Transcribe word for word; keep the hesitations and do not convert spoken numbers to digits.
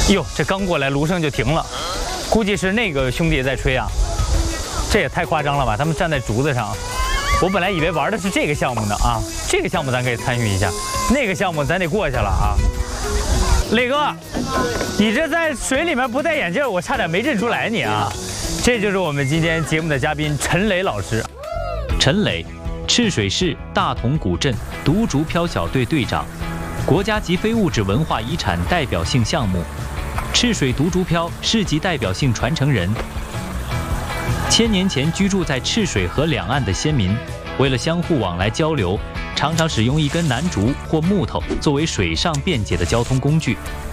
哟，这刚过来，芦声就停了，估计是那个兄弟在吹啊。这也太夸张了吧！他们站在竹子上，我本来以为玩的是这个项目呢啊，这个项目咱可以参与一下，那个项目咱得过去了啊。磊哥，你这在水里面不戴眼镜，我差点没认出来你啊。这就是我们今天节目的嘉宾陈磊老师。 陈磊，赤水市大同古镇独竹漂小队队长，国家级非物质文化遗产代表性项目。赤水独竹漂市级代表性传承人。千年前居住在赤水河两岸的先民，为了相互往来交流，常常使用一根楠竹或木头作为水上便捷的交通工具。